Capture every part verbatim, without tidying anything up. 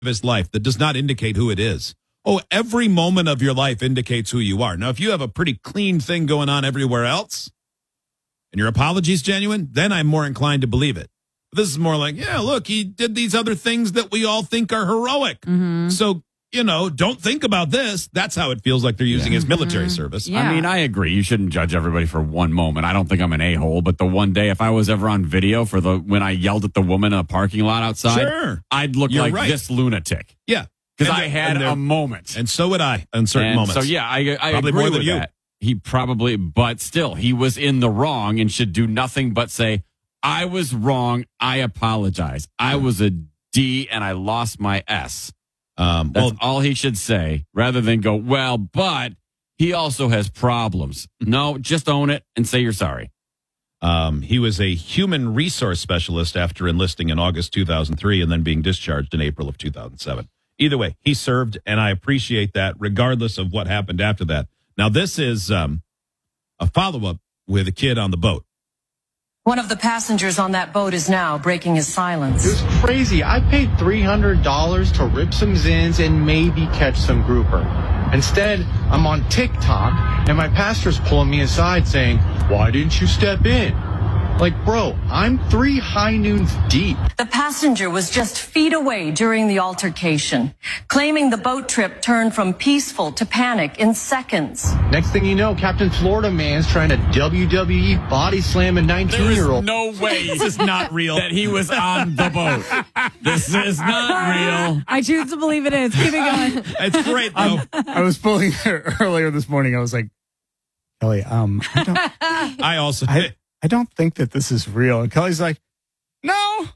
of his life that does not indicate who it is. Oh, every moment of your life indicates who you are. Now, if you have a pretty clean thing going on everywhere else and your apology's genuine, then I'm more inclined to believe it. This is more like, yeah, look, he did these other things that we all think are heroic. Mm-hmm. So, you know, don't think about this. That's how it feels like they're using yeah. his military mm-hmm. service. Yeah. I mean, I agree. You shouldn't judge everybody for one moment. I don't think I'm an a-hole, but the one day, if I was ever on video for the when I yelled at the woman in a parking lot outside, sure. I'd look You're like right. this lunatic. Yeah. Because I had a moment. And so would I on certain and moments. So, yeah, I, I probably agree more than with you. that. He probably, but still, he was in the wrong and should do nothing but say, I was wrong. I apologize. I was a D and I lost my S. Um, That's well, all he should say rather than go, well, but he also has problems. No, just own it and say you're sorry. Um, he was a human resource specialist after enlisting in August two thousand three and then being discharged in April of two thousand seven. Either way, he served, and I appreciate that regardless of what happened after that. Now, this is um, a follow-up with a kid on the boat. One of the passengers on that boat is now breaking his silence. It was crazy. I paid three hundred dollars to rip some zins and maybe catch some grouper. Instead, I'm on TikTok, and my pastor's pulling me aside saying, why didn't you step in? Like, bro, I'm three high noons deep. The passenger was just feet away during the altercation, claiming the boat trip turned from peaceful to panic in seconds. Next thing you know, Captain Florida Man's trying to W W E body slam a nineteen-year-old. There is no way this is not real that he was on the boat. This is not real. I choose to believe it is. Keep it going. It's great, though. Um, I was pulling earlier this morning. I was like, Kelly, um, I, don't, I also... I, I don't think that this is real. And Kelly's like, no.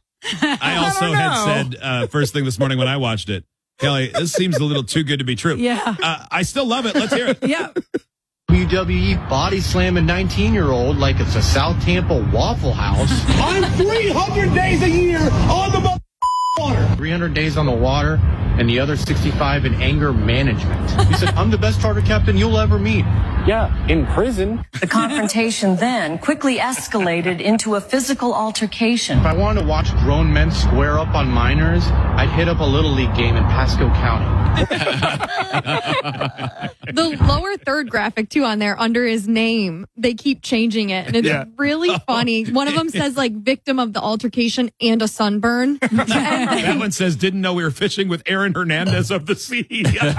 I also I had said uh, first thing this morning when I watched it, Kelly, this seems a little too good to be true. Yeah. Uh, I still love it. Let's hear it. Yeah. W W E body slam a nineteen-year-old like it's a South Tampa Waffle House. I'm three hundred days a year on the water. three hundred days on the water and the other sixty-five in anger management. He said, I'm the best charter captain you'll ever meet. Yeah, in prison. The confrontation then quickly escalated into a physical altercation. If I wanted to watch grown men square up on minors, I'd hit up a Little League game in Pasco County. The lower third graphic, too, on there under his name, they keep changing it. And it's Yeah. really funny. One of them says, like, victim of the altercation and a sunburn. That one says, didn't know we were fishing with Aaron Hernandez of the Sea.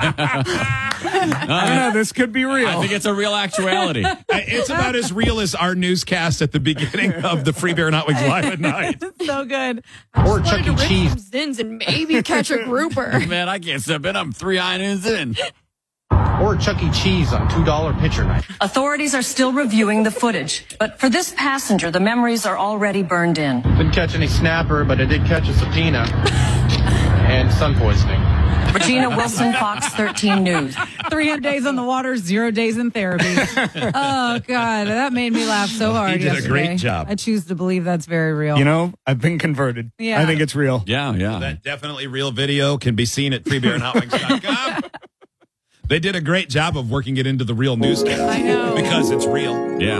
I don't know. This could be real. I think it's a real actuality. It's about as real as our newscast at the beginning of the Free Beer and Hot Wings Live at Night. So good. Or Wanted Chuck to E. rip Cheese. some zins and maybe catch a grouper. Man, I can't step in. I'm three innings in. Or Chuck E. Cheese on two dollar pitcher night. Authorities are still reviewing the footage, but for this passenger, the memories are already burned in. Didn't catch any snapper, but I did catch a subpoena and sun poisoning. Regina Wilson, Fox thirteen News. three hundred days on the water, zero days in therapy. Oh, God. That made me laugh so hard He did a yesterday. great job. I choose to believe that's very real. You know, I've been converted. Yeah. I think it's real. Yeah, yeah. That definitely real video can be seen at free beer and hot wings dot com. They did a great job of working it into the real newscast. I know. Because it's real. Yeah.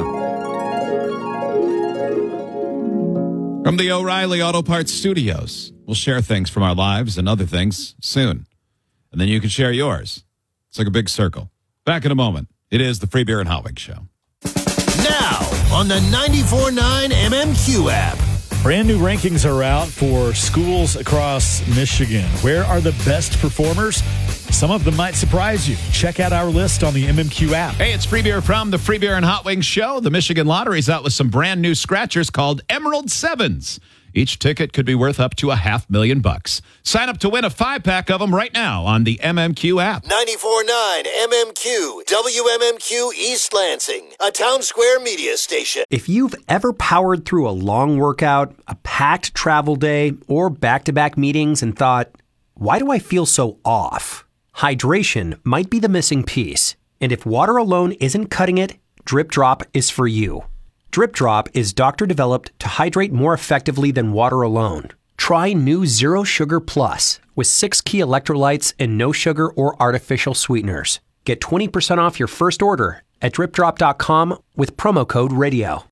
From the O'Reilly Auto Parts Studios, we'll share things from our lives and other things soon. And then you can share yours. It's like a big circle. Back in a moment. It is the Free Beer and Hot Wings Show. Now on the ninety-four point nine M M Q app. Brand new rankings are out for schools across Michigan. Where are the best performers? Some of them might surprise you. Check out our list on the M M Q app. Hey, it's Free Beer from the Free Beer and Hot Wings Show. The Michigan Lottery's out with some brand new scratchers called Emerald Sevens. Each ticket could be worth up to a half million bucks. Sign up to win a five-pack of them right now on the M M Q app. ninety-four point nine M M Q, W M M Q East Lansing, a Town Square media station. If you've ever powered through a long workout, a packed travel day, or back-to-back meetings and thought, why do I feel so off? Hydration might be the missing piece. And if water alone isn't cutting it, Drip Drop is for you. Drip Drop is doctor-developed to hydrate more effectively than water alone. Try new Zero Sugar Plus with six key electrolytes and no sugar or artificial sweeteners. Get twenty percent off your first order at drip drop dot com with promo code radio.